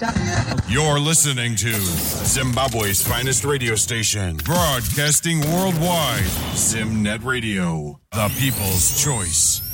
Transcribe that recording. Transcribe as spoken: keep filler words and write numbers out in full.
Stop. You're listening to Zimbabwe's finest radio station, broadcasting worldwide. Zimnet Radio, the people's choice.